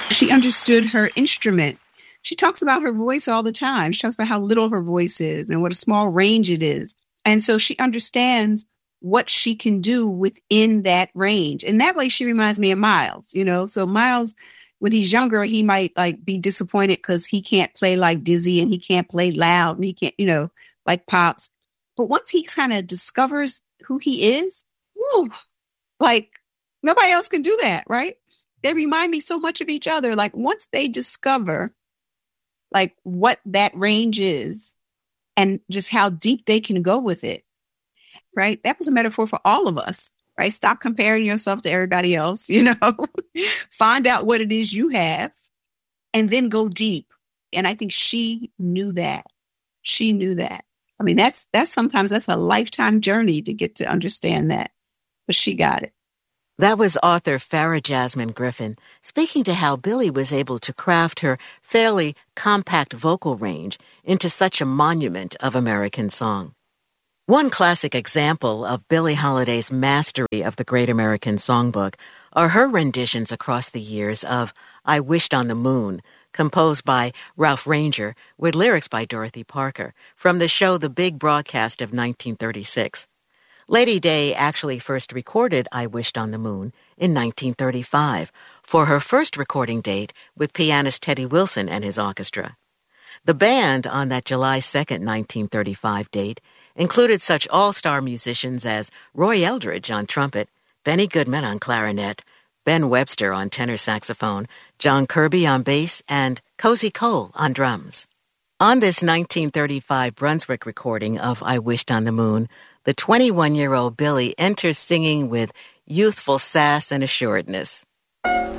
She understood her instrument. She talks about her voice all the time. She talks about how little her voice is and what a small range it is. And so she understands what she can do within that range. And that way she reminds me of Miles, you know? So Miles, when he's younger, he might like be disappointed because he can't play like Dizzy and he can't play loud and he can't, you know, like Pops. But once he kind of discovers who he is, whew, like nobody else can do that, right? They remind me so much of each other. Like once they discover like what that range is and just how deep they can go with it, right? That was a metaphor for all of us, right? Stop comparing yourself to everybody else, you know, find out what it is you have and then go deep. And I think she knew that. She knew that. I mean, that's sometimes that's a lifetime journey to get to understand that, but she got it. That was author Farah Jasmine Griffin speaking to how Billie was able to craft her fairly compact vocal range into such a monument of American song. One classic example of Billie Holiday's mastery of the Great American Songbook are her renditions across the years of I Wished on the Moon, composed by Ralph Ranger with lyrics by Dorothy Parker, from the show The Big Broadcast of 1936. Lady Day actually first recorded I Wished on the Moon in 1935 for her first recording date with pianist Teddy Wilson and his orchestra. The band on that July 2nd, 1935 date included such all-star musicians as Roy Eldridge on trumpet, Benny Goodman on clarinet, Ben Webster on tenor saxophone, John Kirby on bass, and Cozy Cole on drums. On this 1935 Brunswick recording of I Wished on the Moon, the 21-year-old Billie enters singing with youthful sass and assuredness.